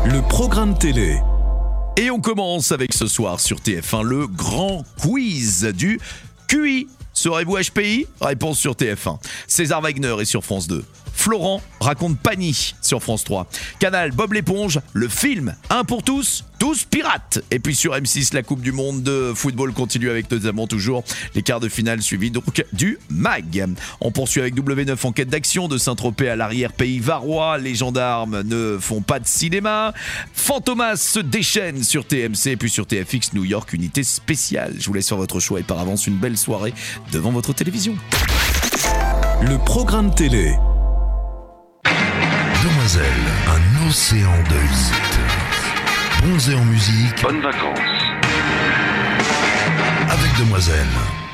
Le programme télé. Et on commence avec ce soir sur TF1 le grand quiz du QI. Serez-vous HPI? Réponse sur TF1. César Wagner est sur France 2. Florent raconte Pani sur France 3. Canal Bob l'éponge, le film Un pour tous pirates. Et puis sur M6, la Coupe du Monde de football continue avec notamment toujours les quarts de finale suivis donc du MAG. On poursuit avec W9 enquête d'action de Saint-Tropez à l'arrière-pays varois. Les gendarmes ne font pas de cinéma. Fantomas se déchaîne sur TMC et puis sur TFX New York, unité spéciale. Je vous laisse faire votre choix et par avance une belle soirée devant votre télévision. Le programme télé. Demoiselle, un océan de hits. Bronzé en musique. Bonnes vacances. Avec Demoiselle.